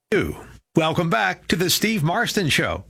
Welcome back to the Steve Marston Show.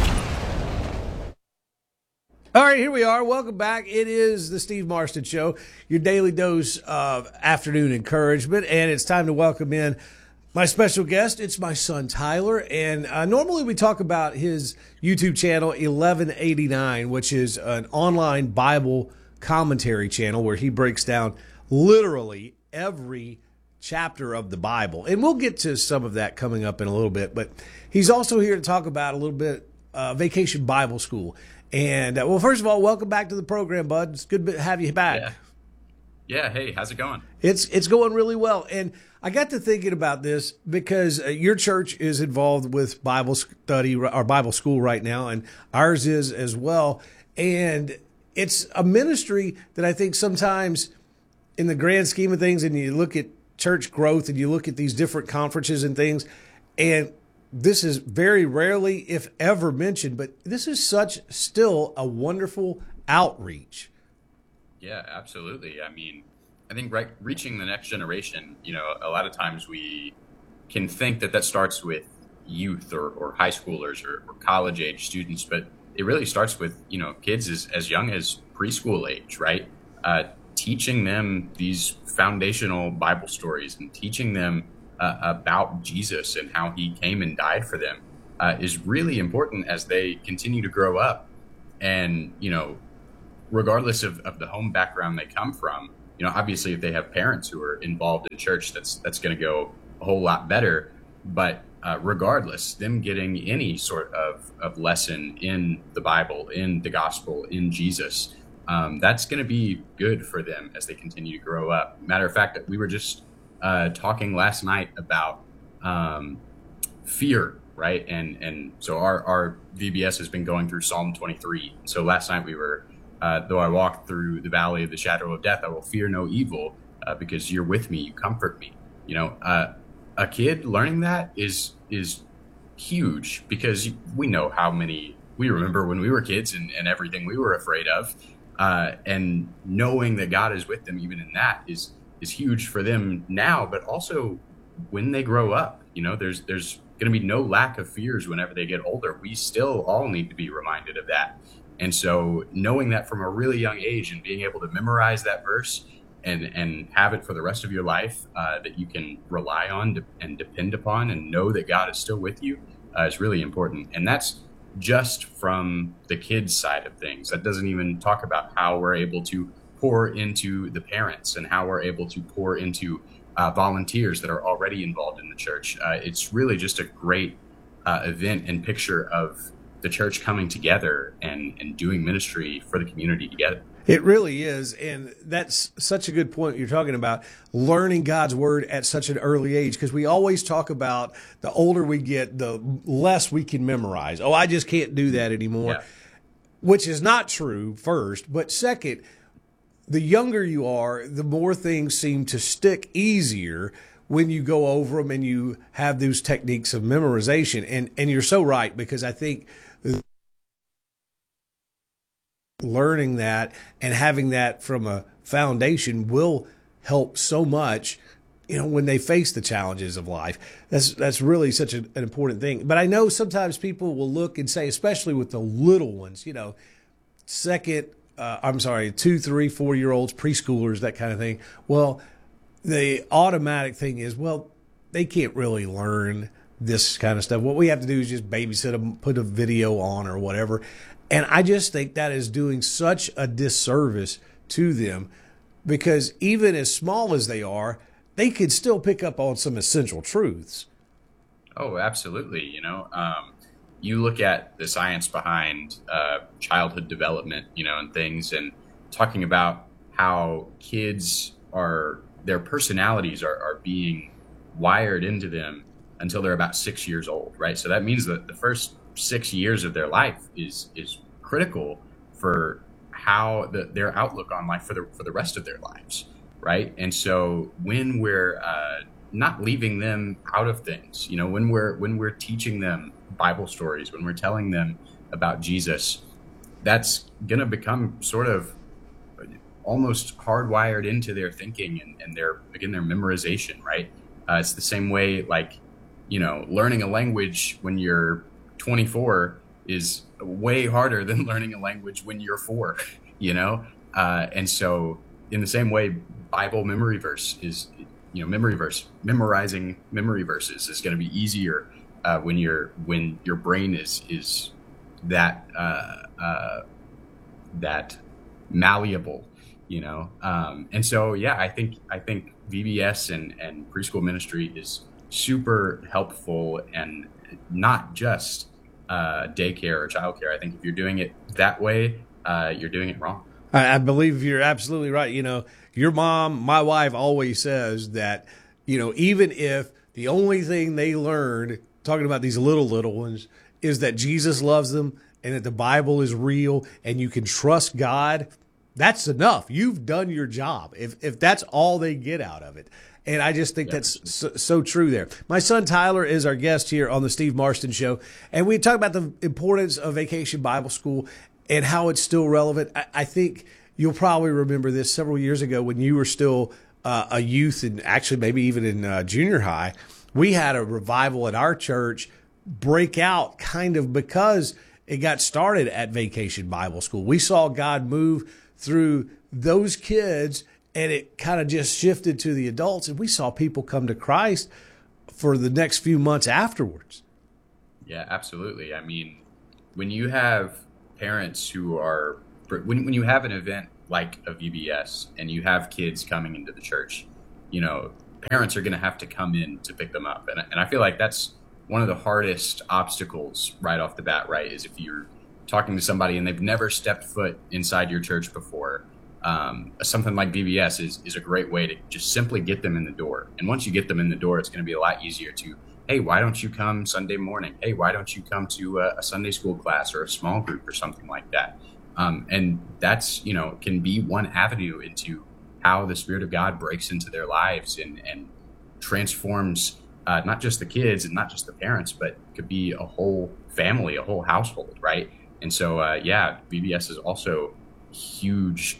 All right, here we are. Welcome back. It is the Steve Marston Show, your daily dose of afternoon encouragement, and it's time to welcome in my special guest. It's my son, Tyler, and normally we talk about his YouTube channel, 1189, which is an online Bible commentary channel where he breaks down literally every chapter of the Bible. And we'll get to some of that coming up in a little bit, but he's also here to talk about a little bit Vacation Bible School. And, well, first of all, welcome back to the program, bud. It's good to have you back. Yeah. Hey, how's it going? It's going really well. And I got to thinking about this because your church is involved with Bible study or Bible school right now, and ours is as well. And it's a ministry that I think sometimes in the grand scheme of things, and you look at church growth and you look at these different conferences and things, and this is very rarely, if ever, mentioned, but this is still a wonderful outreach. Yeah, absolutely. I mean, I think reaching the next generation, a lot of times we can think that starts with youth or high schoolers or college age students, but it really starts with, kids as young as preschool age, right? Teaching them these foundational Bible stories and teaching them about Jesus and how he came and died for them is really important as they continue to grow up. And, regardless of the home background they come from, obviously if they have parents who are involved in church, that's going to go a whole lot better. But regardless, them getting any sort of lesson in the Bible, in the gospel, in Jesus, that's going to be good for them as they continue to grow up. Matter of fact, we were just talking last night about fear, right? And so our VBS has been going through Psalm 23. So last night we were, though I walk through the valley of the shadow of death, I will fear no evil because you're with me, you comfort me. A kid learning that is huge because we know how many, we remember when we were kids and everything we were afraid of. And knowing that God is with them even in that is huge for them now, but also when they grow up. There's going to be no lack of fears whenever they get older. We still all need to be reminded of that. And so knowing that from a really young age and being able to memorize that verse and have it for the rest of your life, that you can rely on and depend upon and know that God is still with you is really important. And that's just from the kids' side of things. That doesn't even talk about how we're able to pour into the parents and how we're able to pour into volunteers that are already involved in the church. It's really just a great event and picture of the church coming together and doing ministry for the community together. It really is. And that's such a good point you're talking about, learning God's word at such an early age, because we always talk about the older we get, the less we can memorize. Oh, I just can't do that anymore, which is not true, first. But second, the younger you are, the more things seem to stick easier when you go over them and you have those techniques of memorization. And you're so right, because I think learning that and having that from a foundation will help so much, when they face the challenges of life. That's really such an important thing. But I know sometimes people will look and say, especially with the little ones, 2, 3, 4-year-olds, preschoolers, that kind of thing. Well, the automatic thing is, well, they can't really learn this kind of stuff. What we have to do is just babysit them, put a video on or whatever. And I just think that is doing such a disservice to them, because even as small as they are, they could still pick up on some essential truths. Oh, absolutely. You look at the science behind childhood development, and things, and talking about how kids their personalities are being wired into them until they're about 6 years old, right? So that means that the first 6 years of their life is critical for how their outlook on life for the rest of their lives, right? And so when we're not leaving them out of things, when we're teaching them Bible stories, when we're telling them about Jesus, that's going to become sort of almost hardwired into their thinking and their memorization, right? It's the same way, like learning a language when you're 24 is way harder than learning a language when you're 4, and so in the same way, Bible memory verse is, memorizing memory verses is going to be easier when your brain is that that malleable, and so I think VBS and preschool ministry is super helpful, and not just daycare or childcare. I think if you're doing it that way, you're doing it wrong. I believe you're absolutely right. Your mom, my wife, always says that, even if the only thing they learned, talking about these little ones, is that Jesus loves them and that the Bible is real and you can trust God, that's enough. You've done your job. If that's all they get out of it. And I just think that's so true there. My son Tyler is our guest here on the Steve Marston Show, and we talk about the importance of Vacation Bible School and how it's still relevant. I think you'll probably remember this several years ago when you were still a youth, and actually maybe even in junior high. We had a revival at our church break out kind of because it got started at Vacation Bible School. We saw God move through those kids, and it kind of just shifted to the adults, and we saw people come to Christ for the next few months afterwards. Yeah, absolutely. I mean, when you have parents who are, when you have an event like a VBS and you have kids coming into the church, parents are going to have to come in to pick them up. And I feel like that's one of the hardest obstacles right off the bat, right? Is if you're talking to somebody and they've never stepped foot inside your church before, something like VBS is a great way to just simply get them in the door. And once you get them in the door, it's going to be a lot easier to, hey, why don't you come Sunday morning? Hey, why don't you come to a Sunday school class or a small group or something like that? And that's, can be one avenue into how the Spirit of God breaks into their lives and transforms not just the kids and not just the parents, but could be a whole family, a whole household, right? And so, VBS is also huge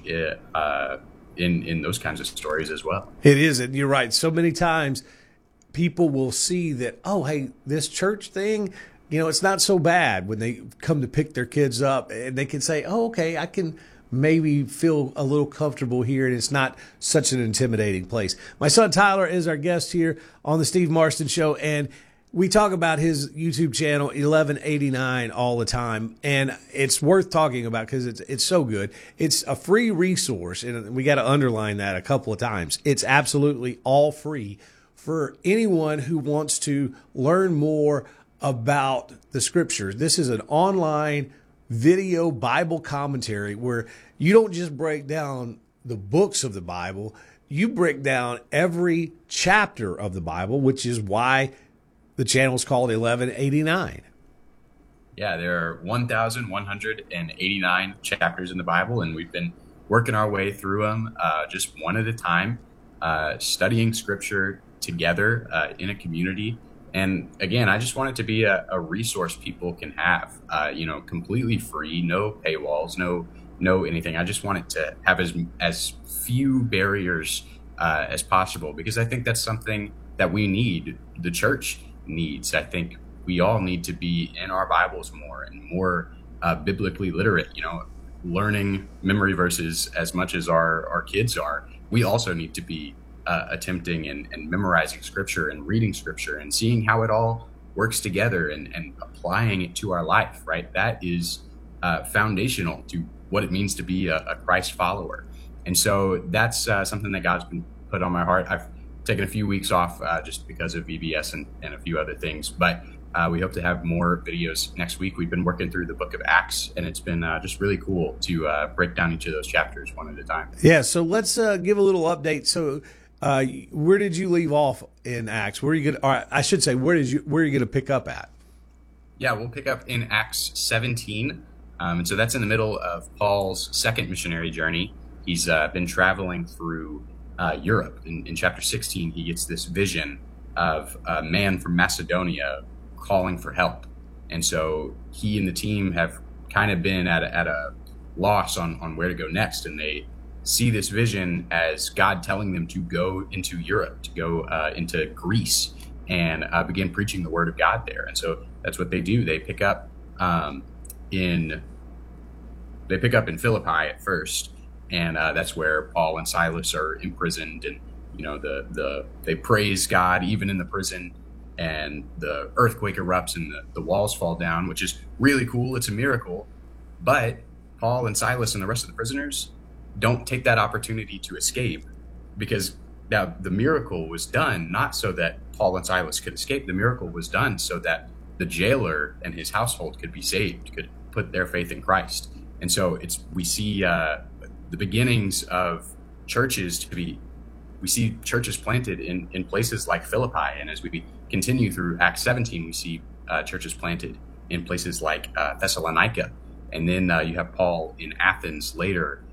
in those kinds of stories as well. It is, and you're right. So many times people will see that, oh, hey, this church thing, it's not so bad when they come to pick their kids up, and they can say, oh, okay, I can maybe feel a little comfortable here, and it's not such an intimidating place. My son Tyler is our guest here on the Steve Marston Show, and we talk about his YouTube channel, 1189, all the time, and it's worth talking about because it's so good. It's a free resource, and we got to underline that a couple of times. It's absolutely all free for anyone who wants to learn more about the Scriptures. This is an online video Bible commentary where you don't just break down the books of the Bible, you break down every chapter of the Bible, which is why the channel is called 1189. Yeah, there are 1,189 chapters in the Bible, and we've been working our way through them just one at a time, studying Scripture together in a community. And again, I just want it to be a resource people can have, completely free, no paywalls, no anything. I just want it to have as few barriers as possible, because I think that's something that we need, the church needs. I think we all need to be in our Bibles more and more biblically literate, learning memory verses as much as our kids are. We also need to be attempting and memorizing Scripture and reading Scripture and seeing how it all works together and applying it to our life, right? That is foundational to what it means to be a Christ follower. And so that's something that God's been put on my heart. I've taken a few weeks off just because of VBS and a few other things, but we hope to have more videos next week. We've been working through the book of Acts, and it's been just really cool to break down each of those chapters one at a time. Yeah, so let's give a little update. So where did you leave off in Acts? Where are you going? Or I should say, where are you going to pick up at? Yeah, we'll pick up in Acts 17. And so that's in the middle of Paul's second missionary journey. He's been traveling through Europe. In chapter 16, he gets this vision of a man from Macedonia calling for help. And so he and the team have kind of been at a loss on where to go next. And they see this vision as God telling them to go into Europe, to go into Greece. and begin preaching the word of God there. And so that's what they do. They pick up in Philippi at first, and that's where Paul and Silas are imprisoned, and they praise God even in the prison, and the earthquake erupts and the walls fall down, which is really cool. It's a miracle. But Paul and Silas and the rest of the prisoners don't take that opportunity to escape, because now the miracle was done not so that Paul and Silas could escape. The miracle was done so that the jailer and his household could be saved, could put their faith in Christ. And so we see the beginnings of churches we see churches planted in places like Philippi. And as we continue through Acts 17, we see churches planted in places like Thessalonica. And then you have Paul in Athens later,